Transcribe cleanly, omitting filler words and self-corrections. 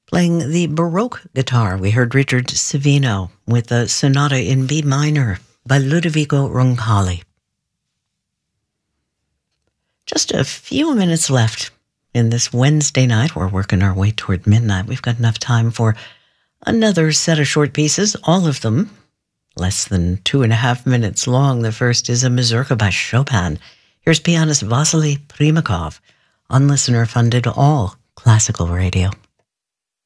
Playing the Baroque guitar, we heard Richard Savino with the Sonata in B minor by Ludovico Roncalli. Just a few minutes left in this Wednesday night. We're working our way toward midnight. We've got enough time for another set of short pieces, all of them less than 2.5 minutes long. The first is a mazurka by Chopin. Here's pianist Vasily Primakov on listener-funded All Classical Radio.